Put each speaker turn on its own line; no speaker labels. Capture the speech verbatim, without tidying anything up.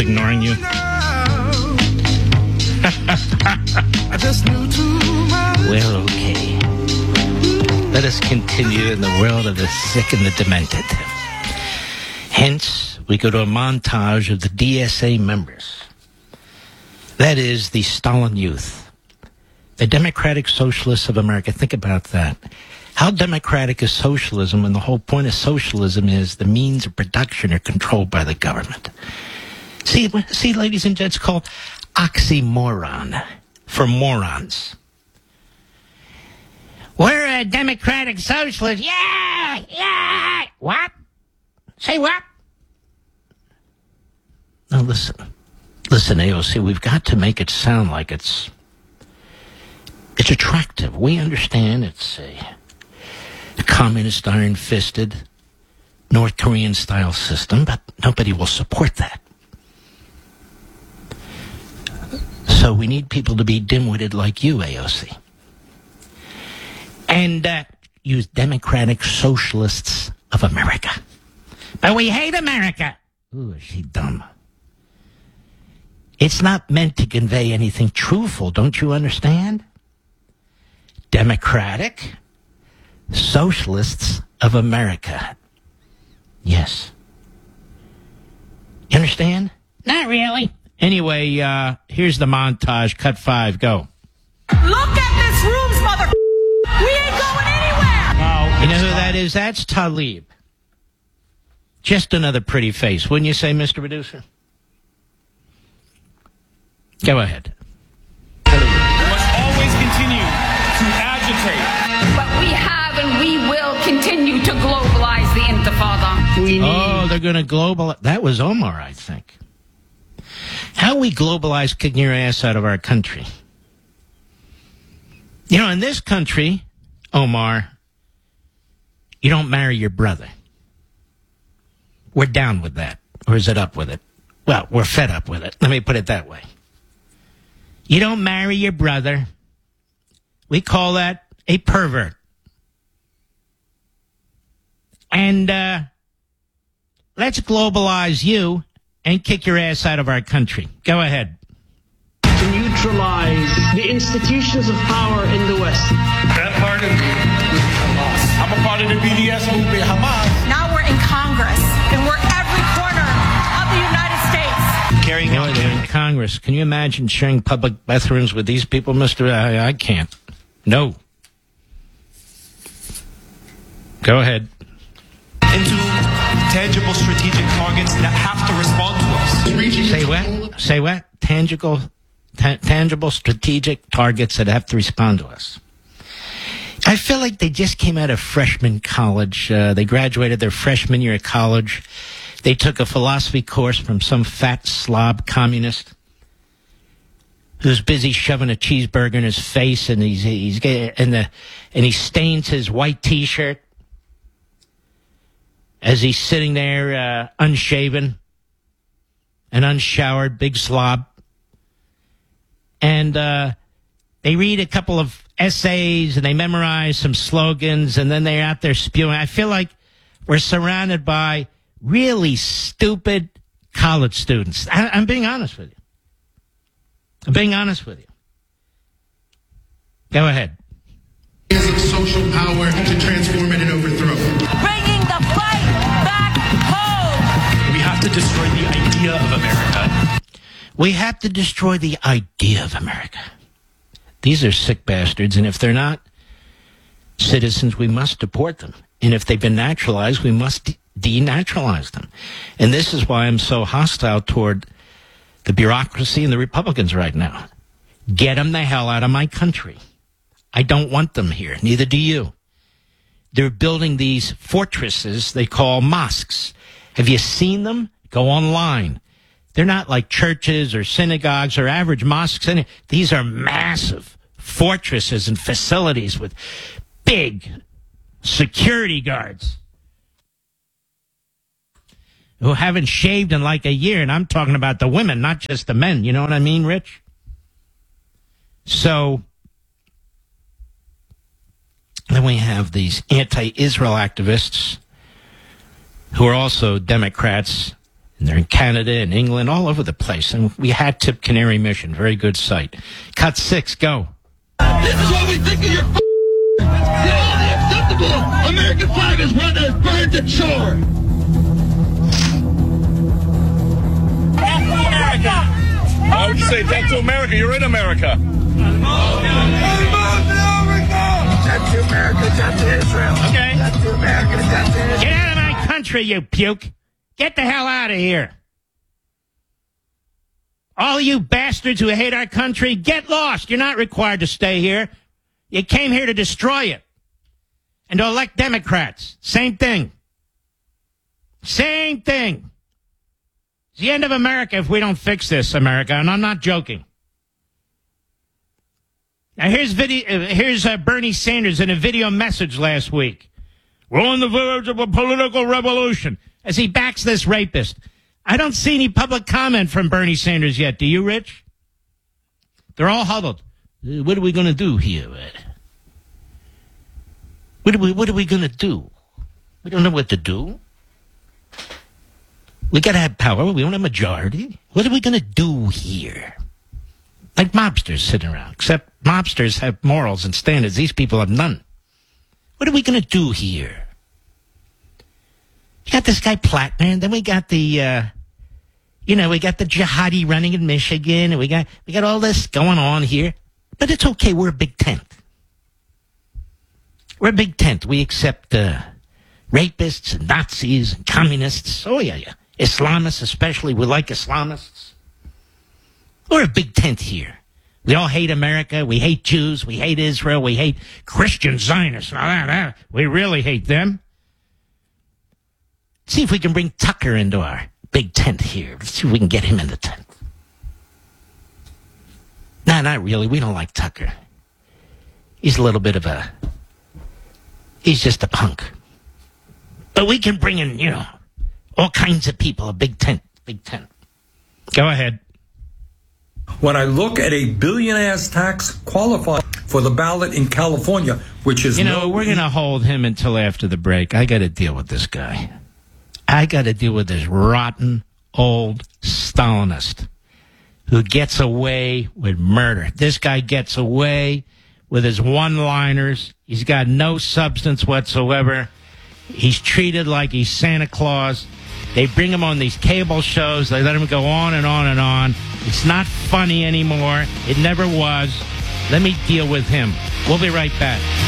ignoring you.
I just knew too much.
Well, okay. Let us continue in the world of the sick and the demented. Hence, we go to a montage of the D S A members. That is the Stalin Youth. The Democratic Socialists of America. Think about that. How democratic is socialism when the whole point of socialism is the means of production are controlled by the government? See, see, ladies and gents, called oxymoron for morons. We're a democratic socialist. Yeah, yeah. What? Say what? Now listen. Listen, A O C, we've got to make it sound like it's it's attractive. We understand it's a, a communist, iron-fisted, North Korean-style system, but nobody will support that. So we need people to be dim-witted like you, A O C. And uh, use Democratic Socialists of America. But we hate America. Ooh, is she dumb? It's not meant to convey anything truthful, don't you understand? Democratic Socialists of America. Yes. You understand? Not really. Anyway, uh, here's the montage. Cut five. Go.
Look at this room, mother. We ain't going anywhere.
No, you know who that is? That's Talib. Just another pretty face, wouldn't you say, Mister Producer? Go ahead.
We must always continue to agitate.
But we have and we will continue to globalize the Intifada.
We need... Oh, they're going to global. That was Omar, I think. How we globalize kicking your ass out of our country. You know, in this country, Omar, you don't marry your brother. We're down with that. Or is it up with it? Well, we're fed up with it. Let me put it that way. You don't marry your brother. We call that a pervert. And uh, let's globalize you and kick your ass out of our country. Go ahead.
To neutralize the institutions of power in the West.
That part of Hamas. I'm a part of the B D S movement, Hamas.
Now we're in Congress, and we're every corner of the United States.
Carrying
you know, they're in Congress. Can you imagine sharing public bathrooms with these people, Mister I, I can't. No. Go ahead.
Into tangible strategic targets that have to respond to us.
Say what? Say what? Tangible, ta- tangible strategic targets that have to respond to us. I feel like they just came out of freshman college. Uh, they graduated their freshman year of college. They took a philosophy course from some fat slob communist who's busy shoving a cheeseburger in his face, and he's he's and the and he stains his white T-shirt as he's sitting there uh, unshaven and unshowered, big slob. And uh, they read a couple of essays and they memorize some slogans, and then they're out there spewing. I feel like we're surrounded by really stupid college students. I, I'm being honest with you. I'm being honest with you. Go ahead.
Of social power to transform it and overthrow.
Bringing the fight back home.
We have to destroy the idea of America.
We have to destroy the idea of America. These are sick bastards, and if they're not citizens, we must deport them. And if they've been naturalized, we must denaturalize them. And this is why I'm so hostile toward the bureaucracy and the Republicans right now. Get them the hell out of my country. I don't want them here. Neither do you. They're building these fortresses they call mosques. Have you seen them? Go online. They're not like churches or synagogues or average mosques. These are massive fortresses and facilities with big security guards who haven't shaved in like a year. And I'm talking about the women, not just the men. You know what I mean, Rich? So then we have these anti-Israel activists who are also Democrats. And they're in Canada and England, all over the place. And we had Tip Canary Mission. Very good site. Cut six, go.
This is what we think of your f- The only acceptable American flag is one that is burned to shore.
Why would you say death to America? You're in America.
Death to America, death to Israel.
Okay.
Death to America, death to Israel.
Get out of my country, you puke. Get the hell out of here. All you bastards who hate our country, get lost. You're not required to stay here. You came here to destroy it. And to elect Democrats. Same thing. Same thing. It's the end of America if we don't fix this, America, and I'm not joking. Now, here's video. Uh, here's uh, Bernie Sanders in a video message last week. We're on the verge of a political revolution as he backs this rapist. I don't see any public comment from Bernie Sanders yet. Do you, Rich? They're all huddled. Uh, what are we going to do here, Ed? What are we, what are we going to do? We don't know what to do. We got to have power. We don't have majority. What are we going to do here? Like mobsters sitting around, except mobsters have morals and standards. These people have none. What are we going to do here? You got this guy Plattner, and then we got the, uh, you know, we got the jihadi running in Michigan, and we got we got all this going on here. But it's okay. We're a big tent. We're a big tent. We accept uh, rapists and Nazis and communists. Oh, yeah, yeah. Islamists especially. We like Islamists. We're a big tent here. We all hate America. We hate Jews. We hate Israel. We hate Christian Zionists. Now, that, that, we really hate them. See if we can bring Tucker into our big tent here. Let's see if we can get him in the tent. No, not really. We don't like Tucker. He's a little bit of a... He's just a punk. But we can bring in, you know, all kinds of people. A big tent. Big tent. Go ahead.
When I look at a billion-ass tax qualifying for the ballot in California, which is...
You know,
no
we're going to hold him until after the break. I got to deal with this guy. I got to deal with this rotten, old Stalinist who gets away with murder. This guy gets away with his one-liners. He's got no substance whatsoever. He's treated like he's Santa Claus. They bring him on these cable shows. They let him go on and on and on. It's not funny anymore. It never was. Let me deal with him. We'll be right back.